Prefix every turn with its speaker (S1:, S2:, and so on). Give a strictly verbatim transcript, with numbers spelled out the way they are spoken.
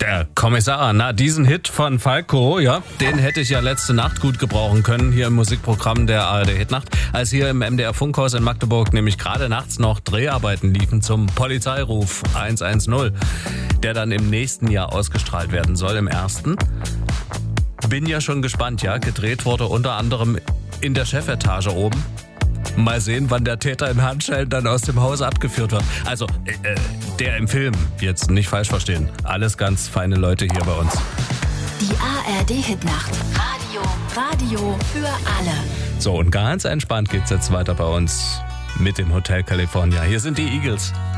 S1: Der Kommissar, na, diesen Hit von Falco, ja, den hätte ich ja letzte Nacht gut gebrauchen können, hier im Musikprogramm der A R D-Hitnacht, als hier im M D R Funkhaus in Magdeburg nämlich gerade nachts noch Dreharbeiten liefen zum Polizeiruf eins eins null, der dann im nächsten Jahr ausgestrahlt werden soll, im ersten. Bin ja schon gespannt, ja, gedreht wurde unter anderem in der Chefetage oben. Mal sehen, wann der Täter in Handschellen dann aus dem Haus abgeführt wird. Also, äh, der im Film, jetzt nicht falsch verstehen. Alles ganz feine Leute hier bei uns.
S2: Die A R D-Hitnacht. Radio, Radio für alle.
S1: So, und ganz entspannt geht's jetzt weiter bei uns mit dem Hotel California. Hier sind die Eagles.